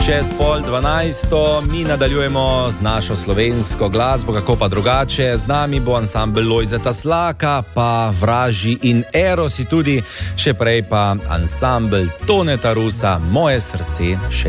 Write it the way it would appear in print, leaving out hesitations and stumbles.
Čez 11:30 mi nadaljujemo z našo slovensko glasbo, kako pa drugače. Z nami bo ansambel Lojzeta Slaka, pa Vraži in Erosi tudi, še prej pa ansambel Toneta Rusa, Moje srce še